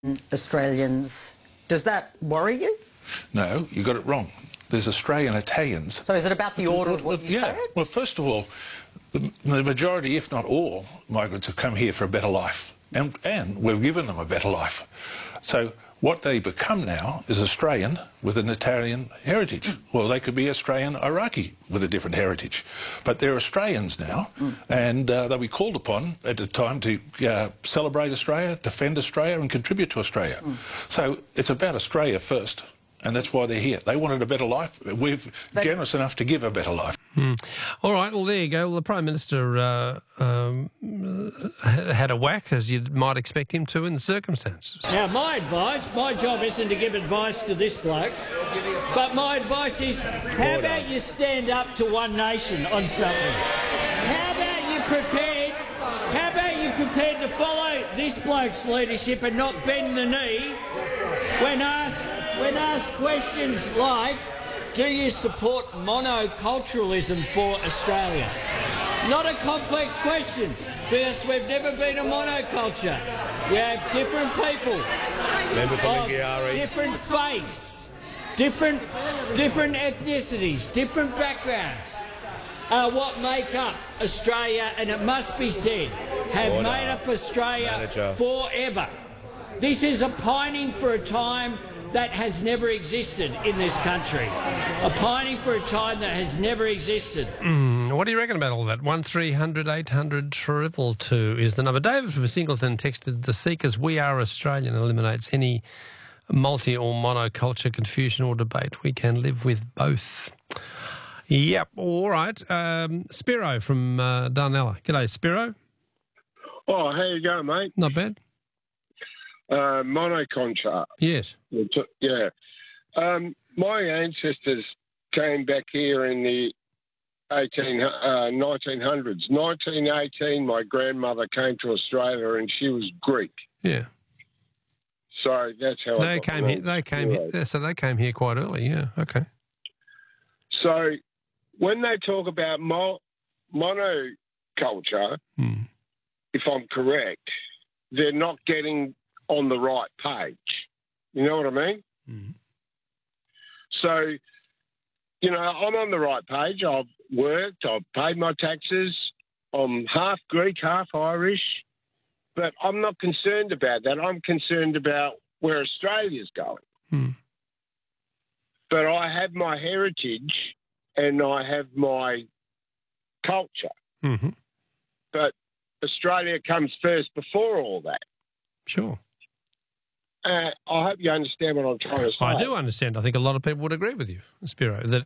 Australians. Does that worry you? No, you got it wrong. There's Australian Italians. So is it about the order of what you said? Well, first of all, the majority, if not all, migrants have come here for a better life. And we've given them a better life. So what they become now is Australian with an Italian heritage. Well, they could be Australian Iraqi with a different heritage. But they're Australians now, and they'll be called upon at the time to celebrate Australia, defend Australia and contribute to Australia. So it's about Australia first. And that's why they're here. They wanted a better life. We're generous enough to give a better life. All right, well, there you go. Well, the Prime Minister had a whack, as you might expect him to in the circumstances. Now, my advice, my job isn't to give advice to this bloke, but my advice is, how about you stand up to One Nation on something? How about you prepared to follow this bloke's leadership and not bend the knee when asked questions like, do you support monoculturalism for Australia? Not a complex question, because we've never been a monoculture. We have different people, different faiths, different ethnicities, different backgrounds are what make up Australia, and it must be said, have made up Australia forever. This is a pining for a time that has never existed in this country. A pining for a time that has never existed. What do you reckon about all that? 1300 800 222 is the number. David from Singleton texted, the Seekers We Are Australian eliminates any multi or monoculture confusion or debate. We can live with both. Yep, all right. Spiro from Darnella. G'day, Spiro. Oh, how you going, mate? Not bad. Monoculture. Yes. Yeah. My ancestors came back here in the 1900s. 1918, my grandmother came to Australia and she was Greek. Yeah. So that's how they came here. They came here. So they came here quite early. Yeah. Okay. So when they talk about monoculture, if I'm correct, they're not getting on the right page. You know what I mean? So, you know, I'm on the right page. I've worked, I've paid my taxes. I'm half Greek, half Irish. But I'm not concerned about that. I'm concerned about where Australia's going. But I have my heritage and I have my culture. But Australia comes first before all that. Sure. I hope you understand what I'm trying to say. I do understand. I think a lot of people would agree with you, Spiro, that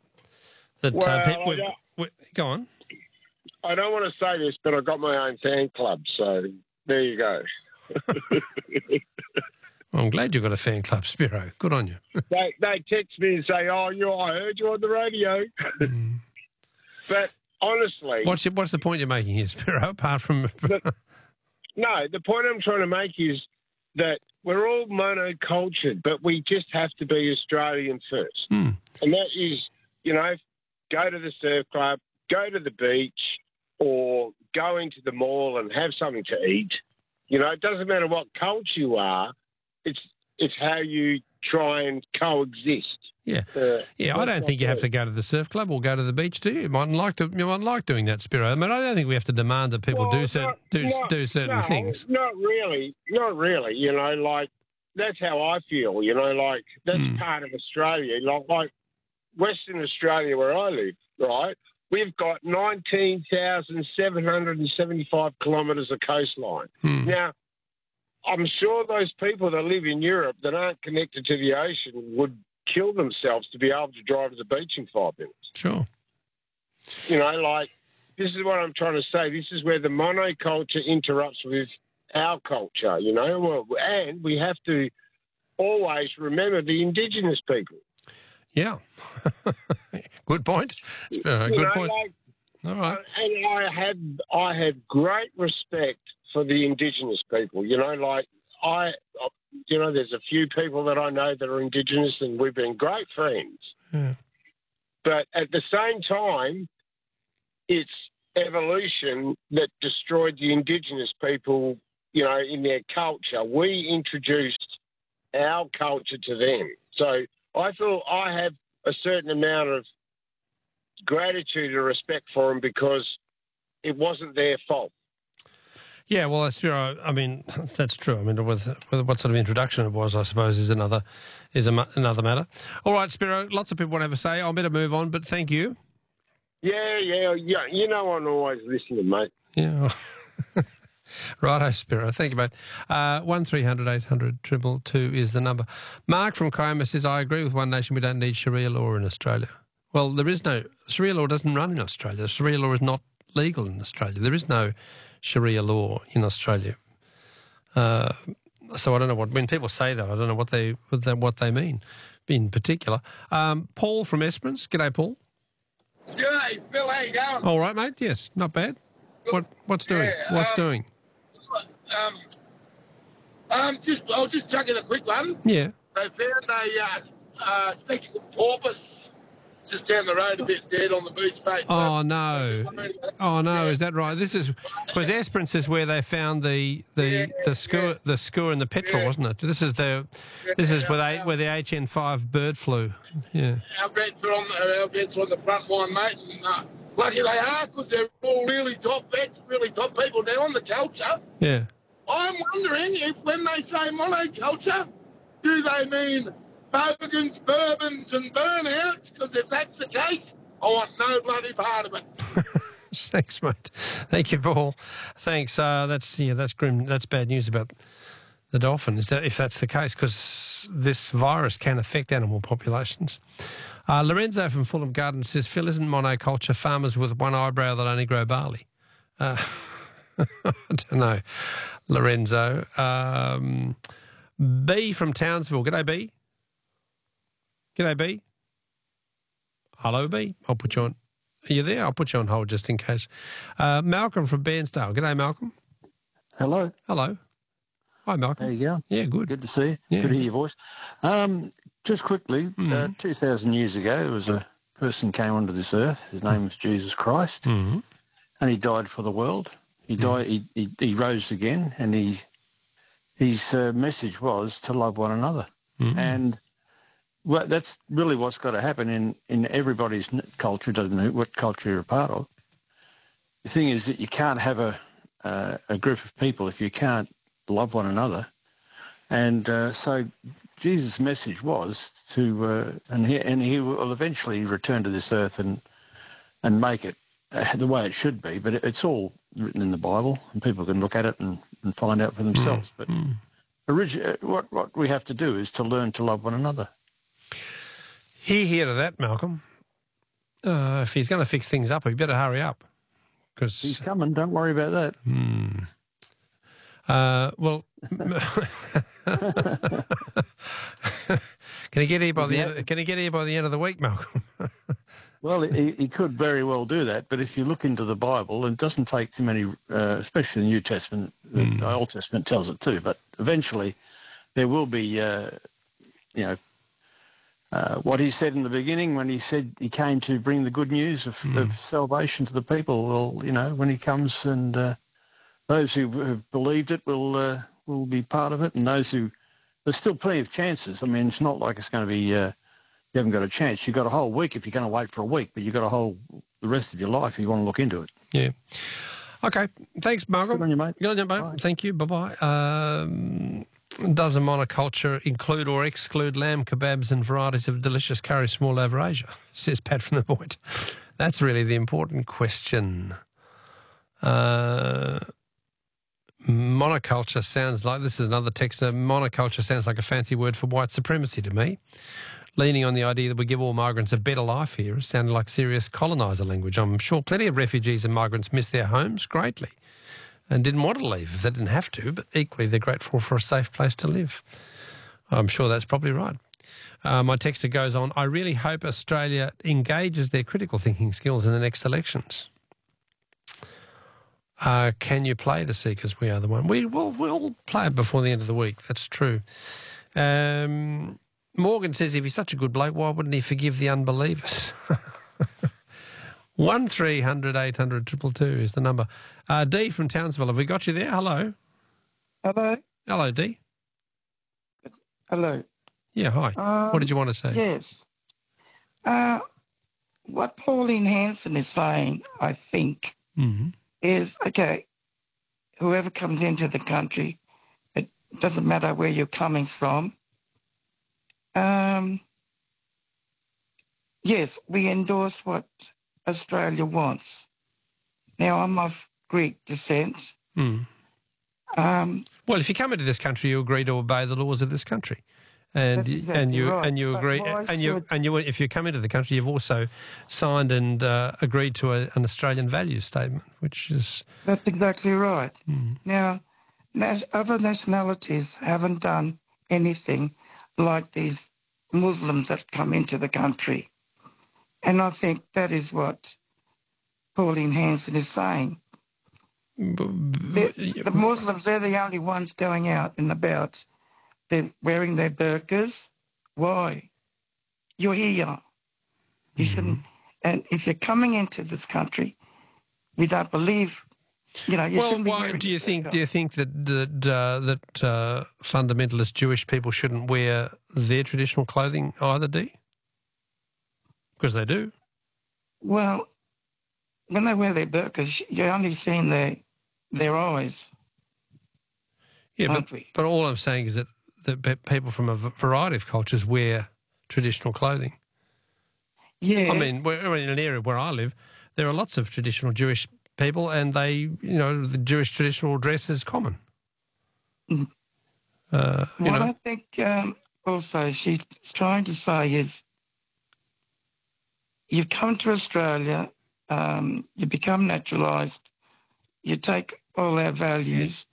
go on. I don't want to say this, but I've got my own fan club, so there you go. Well, I'm glad you've got a fan club, Spiro. Good on you. They text me and say, I heard you on the radio. But honestly... What's the point you're making here, Spiro, apart from... No, the point I'm trying to make is that we're all monocultured, but we just have to be Australian first. And that is, you know, go to the surf club, go to the beach, or go into the mall and have something to eat. You know, it doesn't matter what culture you are, it's how you try and coexist. Yeah, I don't think you have to go to the surf club or go to the beach, do you? You might like doing that, Spiro. I mean, I don't think we have to demand that people do certain things. Not really. You know, like, that's how I feel. You know, like, that's part of Australia. Like Western Australia, where I live, right? We've got 19,775 kilometres of coastline. Now, I'm sure those people that live in Europe that aren't connected to the ocean would kill themselves to be able to drive to the beach in 5 minutes. Sure. You know, like, this is what I'm trying to say. This is where the monoculture interrupts with our culture, you know, and we have to always remember the Indigenous people. Yeah. Good point. Good point. Like, all right. And I had great respect for the Indigenous people, you know, like you know, there's a few people that I know that are Indigenous and we've been great friends. Yeah. But at the same time, it's evolution that destroyed the Indigenous people in their culture. We introduced our culture to them. So I feel I have a certain amount of gratitude and respect for them because it wasn't their fault. Yeah, well, Spiro, I mean, that's true. I mean, with what sort of introduction it was, I suppose, is another matter. All right, Spiro, lots of people want to have a say. I better move on, but thank you. Yeah. I'm always listening, mate. Yeah. Righto, Spiro. Thank you, mate. 1300 800 222 is the number. Mark from Kiama says, I agree with One Nation. We don't need Sharia law in Australia. Well, there is no... Sharia law doesn't run in Australia. Sharia law is not legal in Australia. There is no Sharia law in Australia. So I don't know when people say that, I don't know what they mean in particular. Paul from Esperance. G'day, Paul. G'day, Phil. How you going? All right, mate. Yes, not bad. What's doing? What's doing? I'll just chuck in a quick one. Yeah. They found a spectacled porpoise just down the road, a bit dead on the beach, mate. Oh no! Is that right? This is because Esperance is where they found the skua and the petrel, wasn't it? This is where the HN5 bird flew. Yeah. Our vets are on the front line, mate. And, lucky they are, because they're all really top vets, really top people. They're on the culture. Yeah. I'm wondering if when they say monoculture, do they mean bogans, bourbons and burnouts? Because if that's the case, I want no bloody part of it. Thanks, mate. Thank you, Paul. Thanks. That's grim. That's bad news about the dolphin. If that's the case, because this virus can affect animal populations. Lorenzo from Fulham Gardens says, Phil, isn't monoculture farmers with one eyebrow that only grow barley? I don't know, Lorenzo. B from Townsville. G'day, B. G'day, B. Hello, B. I'll put you on. Are you there? I'll put you on hold just in case. Malcolm from Bairnsdale. G'day, Malcolm. Hello. Hello. Hi, Malcolm. How you going? Yeah, good. Good to see you. Yeah. Good to hear your voice. Just quickly, 2,000 years ago, there was a person came onto this earth. His name was Jesus Christ, and he died for the world. He died. He rose again, and his message was to love one another. And well, that's really what's got to happen in everybody's culture. Doesn't matter what culture you're a part of. The thing is that you can't have a group of people if you can't love one another. And so Jesus' message was to, and he will eventually return to this earth and make it the way it should be. But it's all written in the Bible, and people can look at it and find out for themselves. But what we have to do is to learn to love one another. Hear to that, Malcolm. If he's going to fix things up, he better hurry up. Cause he's coming. Don't worry about that. Well, can he get here by the end? Can he get here by the end of the week, Malcolm? Well, he could very well do that, but if you look into the Bible, it doesn't take too many, especially the New Testament. The Old Testament tells it too, but eventually there will be, what he said in the beginning when he said he came to bring the good news of salvation to the people. Well, when he comes and those who have believed it will be part of it, and those who there's still plenty of chances. I mean, it's not like it's going to be you haven't got a chance. You've got a whole week if you're going to wait for a week, but you've got the rest of your life if you want to look into it. Yeah. Okay. Thanks, Malcolm. Good on you, mate. Good on you, mate. Bye. Thank you. Bye-bye. Does a monoculture include or exclude lamb kebabs and varieties of delicious curry small over Asia? Says Pat from the Point. That's really the important question. Monoculture sounds like, this is another texter, monoculture sounds like a fancy word for white supremacy to me. Leaning on the idea that we give all migrants a better life here, it sounded like serious coloniser language. I'm sure plenty of refugees and migrants miss their homes greatly and didn't want to leave if they didn't have to, but equally they're grateful for a safe place to live. I'm sure that's probably right. My texter goes on, I really hope Australia engages their critical thinking skills in the next elections. Can you play the Seekers? We Are the One. We'll play it before the end of the week. That's true. Morgan says if he's such a good bloke, why wouldn't he forgive the unbelievers? 1300 800 222 is the number. D from Townsville, have we got you there? Hello. Hello? Hello, Dee. Hello. Yeah, hi. What did you want to say? Yes. What Pauline Hanson is saying, I think, is, okay, whoever comes into the country, it doesn't matter where you're coming from. Yes, we endorse what Australia wants. Now, I'm of Greek descent. Well, if you come into this country, you agree to obey the laws of this country, and That's exactly right. and you But agree, why and you should- if you come into the country, you've also signed and agreed to an Australian values statement, which is That's exactly right. Now, other nationalities haven't done anything like these Muslims that come into the country. And I think that is what Pauline Hanson is saying. The Muslims, they're the only ones going out and about. They're wearing their burqas. Why? You're here. You shouldn't. And if you're coming into this country, we don't believe, you shouldn't be why wearing do you a think? burqa. Do you think that fundamentalist Jewish people shouldn't wear their traditional clothing either, Dee? Because they do. Well, when they wear their burqas, you're only seeing their eyes. Yeah, aren't we? but all I'm saying is that people from a variety of cultures wear traditional clothing. Yeah. I mean, we're in an area where I live, there are lots of traditional Jewish people, and the Jewish traditional dress is common. What I think also she's trying to say is, you come to Australia, you become naturalised, you take all our values,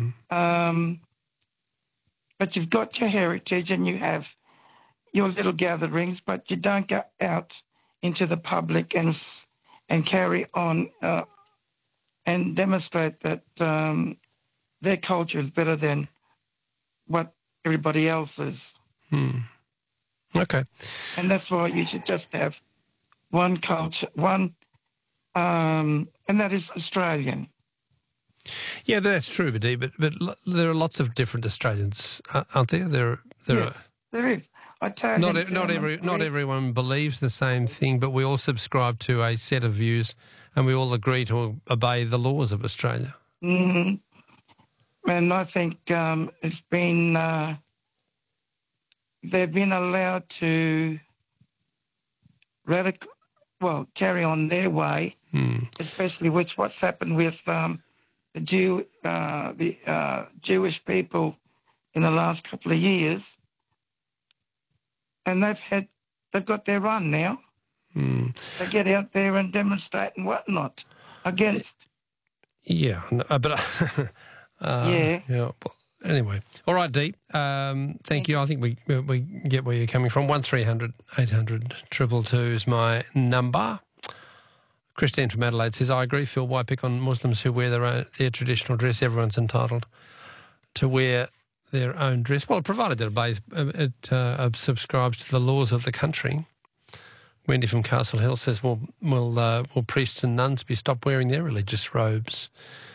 but you've got your heritage and you have your little gatherings, but you don't go out into the public and carry on and demonstrate that their culture is better than what everybody else is. Okay. And that's why you should just have one culture, and that is Australian. Yeah, that's true, Dee, but there are lots of different Australians, aren't there? Yes, there is. Not everyone believes the same thing, but we all subscribe to a set of views, and we all agree to obey the laws of Australia. And I think it's been they've been allowed to carry on their way, especially with what's happened with the Jewish people in the last couple of years, and they've got their run now. They get out there and demonstrate and whatnot against. Yeah, but yeah. Well, anyway, all right, Dee. Thank you. I think we get where you're coming from. 1300 800 222 is my number. Christine from Adelaide says, I agree, Phil. Why pick on Muslims who wear their traditional dress? Everyone's entitled to wear their own dress. Well, provided that it subscribes to the laws of the country. Wendy from Castle Hill says, will priests and nuns be stopped wearing their religious robes?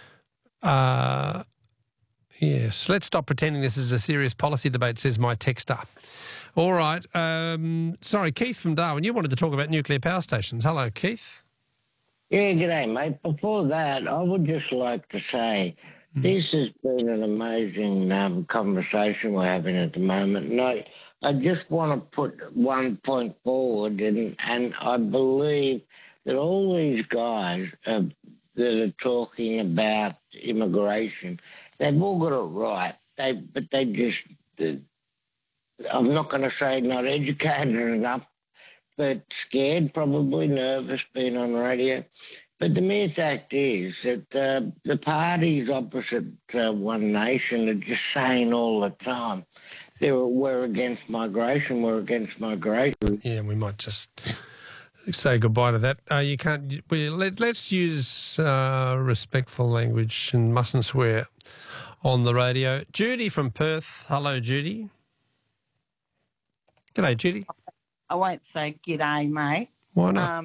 Yes. Let's stop pretending this is a serious policy debate, says my texter. All right. Sorry, Keith from Darwin, you wanted to talk about nuclear power stations. Hello, Keith. Yeah, g'day, mate. Before that, I would just like to say this has been an amazing conversation we're having at the moment. And I just want to put one point forward, and I believe that all these guys that are talking about immigration, they've all got it right. But they just, I'm not going to say not educated enough, but scared, probably nervous, being on radio. But the mere fact is that the parties opposite One Nation are just saying all the time, we're against migration, we're against migration. Yeah, we might just say goodbye to that. You can't. Let's use respectful language and mustn't swear on the radio. Judy from Perth. Hello, Judy. G'day, Judy. I won't say g'day, mate. Why not?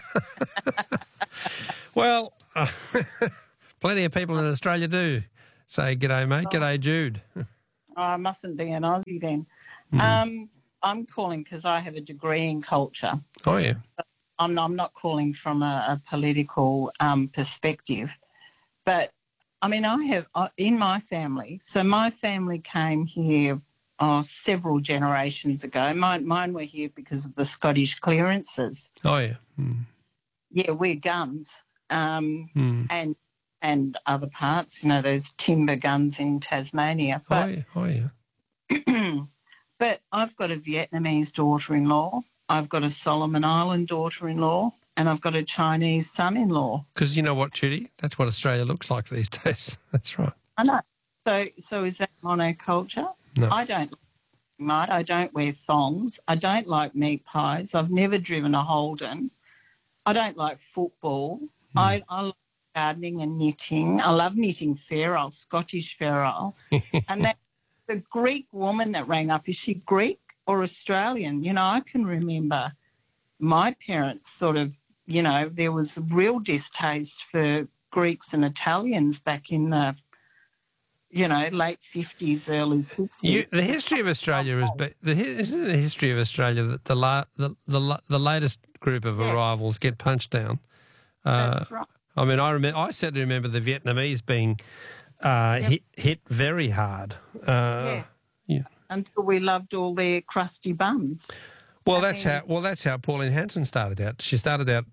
Well, plenty of people in Australia do Say g'day, mate. G'day, Jude. I mustn't be an Aussie then. I'm calling because I have a degree in culture. Oh, yeah. I'm not calling from a political perspective. But, I mean, I have in my family, so my family came here several generations ago. Mine were here because of the Scottish clearances. Oh, yeah. Yeah, we're guns and other parts, those timber guns in Tasmania. But, oh, yeah. But I've got a Vietnamese daughter-in-law, I've got a Solomon Island daughter-in-law, and I've got a Chinese son-in-law. Because you know what, Judy? That's what Australia looks like these days. That's right. I know. So is that monoculture? No. I don't wear thongs. I don't like meat pies. I've never driven a Holden. I don't like football. I like gardening and knitting. I love knitting ferrule, Scottish ferrule. And that the Greek woman that rang up, is she Greek or Australian? I can remember my parents sort of, there was a real distaste for Greeks and Italians back in the, late 50s, early 60s. The history of Isn't it the history of Australia that the latest group of arrivals get punched down? That's right. I mean, I certainly remember the Vietnamese being hit very hard. Yeah. Until we loved all their crusty buns. Well, that's how Pauline Hanson started out. She started out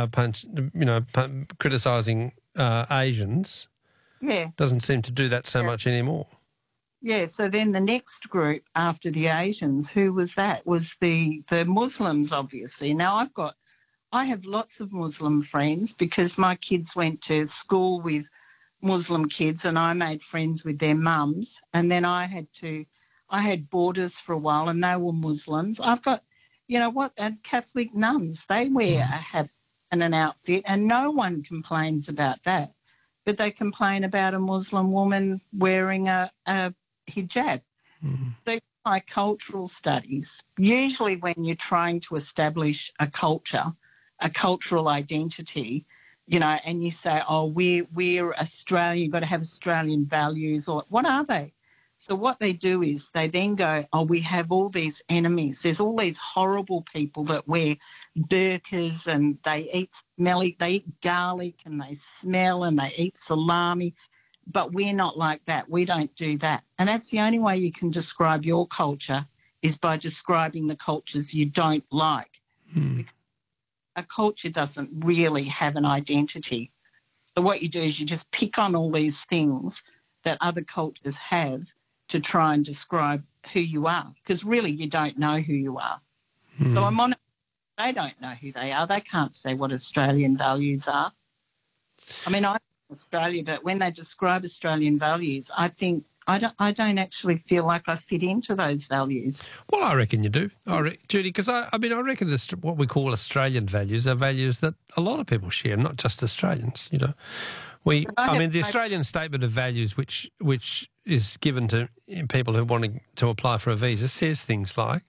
criticising Asians. Yeah. Doesn't seem to do that so much anymore. Yeah, so then the next group after the Asians, who was that? Was the Muslims, obviously. Now I have lots of Muslim friends because my kids went to school with Muslim kids and I made friends with their mums, and then I had boarders for a while and they were Muslims. I've got, and Catholic nuns, they wear a hat and an outfit and no one complains about that. But they complain about a Muslim woman wearing a hijab. So like cultural studies, usually when you're trying to establish a culture, a cultural identity, and you say, oh, we're Australian, you've got to have Australian values, or what are they? So what they do is they then go, oh, we have all these enemies. There's all these horrible people that wear burqas and they eat garlic and they smell and they eat salami, but we're not like that. We don't do that. And that's the only way you can describe your culture is by describing the cultures you don't like. Because a culture doesn't really have an identity. So what you do is you just pick on all these things that other cultures have to try and describe who you are, because really you don't know who you are. So they don't know who they are. They can't say what Australian values are. I mean, I'm from Australia, but when they describe Australian values, I think I don't actually feel like I fit into those values. Well, I reckon you do, Judy, because I reckon what we call Australian values are values that a lot of people share, not just Australians. The Australian Statement of Values, which is given to people who want to apply for a visa, says things like,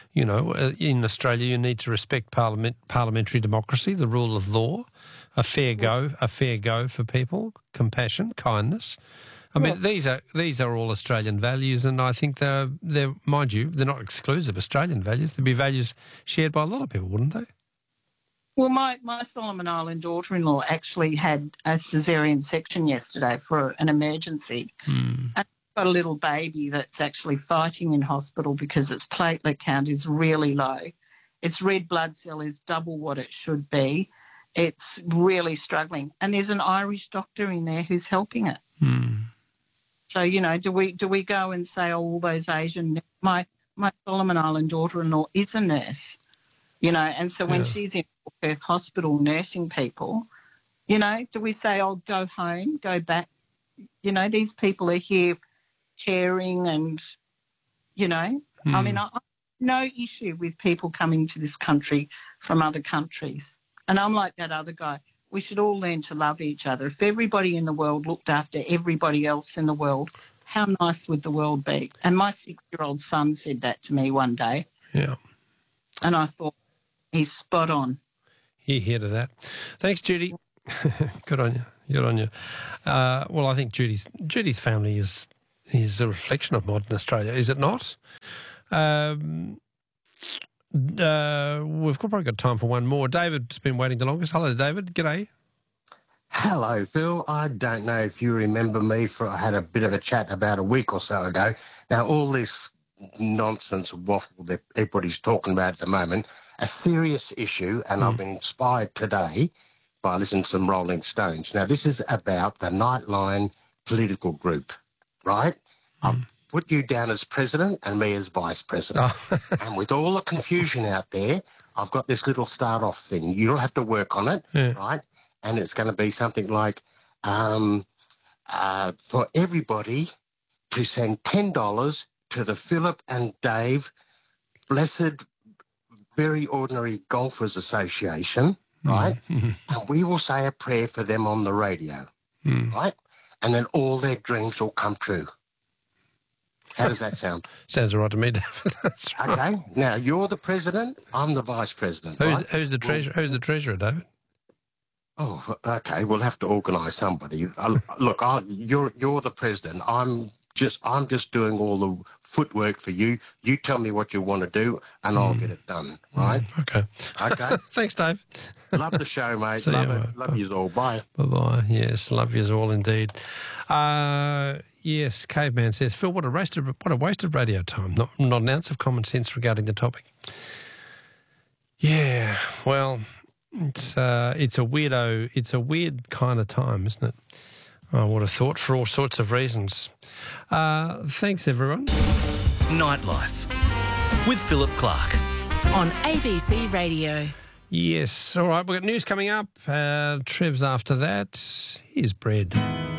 in Australia you need to respect parliamentary democracy, the rule of law, a fair go for people, compassion, kindness. I mean, these are all Australian values, and I think they're mind you, they're not exclusive Australian values. They'd be values shared by a lot of people, wouldn't they? Well, my Solomon Island daughter-in-law actually had a caesarean section yesterday for an emergency. And got a little baby that's actually fighting in hospital because its platelet count is really low. Its red blood cell is double what it should be. It's really struggling. And there's an Irish doctor in there who's helping it. So, do we go and say, oh, all those Asian... My Solomon Island daughter-in-law is a nurse, and so when she's in Perth Hospital nursing people, do we say, oh, go home, go back? These people are here caring and, I mean, I have no issue with people coming to this country from other countries. And I'm like that other guy. We should all learn to love each other. If everybody in the world looked after everybody else in the world, how nice would the world be? And my 6-year-old son said that to me one day. Yeah. And I thought, he's spot on. Hear to that. Thanks, Judy. Good on you. Good on you. Well, I think Judy's family is a reflection of modern Australia, is it not? We've probably got time for one more. David's been waiting the longest. Hello, David. G'day. Hello, Phil. I don't know if you remember me. I had a bit of a chat about a week or so ago. Now, all this nonsense waffle that everybody's talking about at the moment, a serious issue, and I've been inspired today by listening to some Rolling Stones. Now, this is about the Nightline political group, right? I've put you down as president and me as vice president. And with all the confusion out there, I've got this little start-off thing. You don't have to work on it, right? And it's going to be something like for everybody to send $10 to the Philip and Dave Blessed Very Ordinary Golfers Association, right? And we will say a prayer for them on the radio, right? And then all their dreams will come true. How does that sound? Sounds all right to me, David. That's right. Okay. Now, you're the president, I'm the vice president, right? Who's the treasurer, David? Oh, okay. We'll have to organise somebody. Look, you're the president. I'm just doing all the footwork for you. You tell me what you want to do, and I'll get it done. Right? Okay. Okay. Thanks, Dave. Love the show, mate. See Love you, it. mate. Love you all. Bye. Bye-bye. Yes, love yous all indeed. Yes, Caveman says, Phil, what a waste of radio time. Not an ounce of common sense regarding the topic. Yeah, well, it's a weird kind of time, isn't it? I would have thought, for all sorts of reasons. Thanks, everyone. Nightlife with Philip Clark on ABC Radio. Yes, all right, we've got news coming up. Trev's after that. Here's Bread.